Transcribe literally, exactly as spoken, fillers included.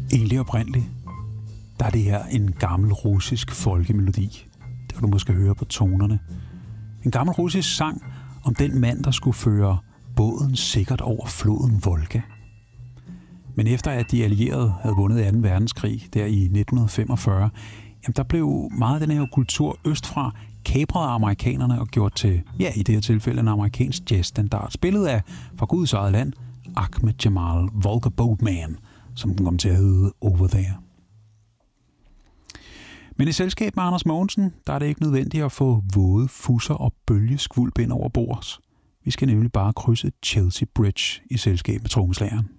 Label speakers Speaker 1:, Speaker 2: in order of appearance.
Speaker 1: Egentlig oprindeligt, der er det her en gammel russisk folkemelodi. Det kan du måske høre på tonerne. En gammel russisk sang om den mand, der skulle føre båden sikkert over floden Volga. Men efter at de allierede havde vundet anden verdenskrig der i nitten femogfyrre, jamen der blev meget af den her kultur østfra kapret af amerikanerne og gjort til, ja i det her tilfælde, en amerikansk jazzstandard. Spillet af fra Guds eget land, Ahmed Jamal, Volga Boatman, som den kom til at hedde Over There. Men i selskab med Anders Mogensen, der er det ikke nødvendigt at få våde fusser og bølgeskvulp ind over bords. Vi skal nemlig bare krydse Chelsea Bridge i selskab med trommeslageren.